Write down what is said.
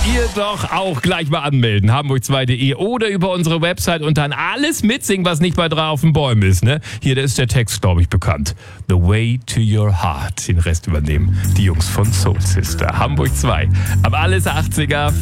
Ihr doch auch gleich mal anmelden, hamburg2.de oder über unsere Website und dann alles mitsingen, was nicht bei 3 auf den Bäumen ist. Ne? Hier, da ist der Text, glaube ich, bekannt. The Way to Your Heart. Den Rest übernehmen die Jungs von Soul Sister. Hamburg 2. Ab alles 80er.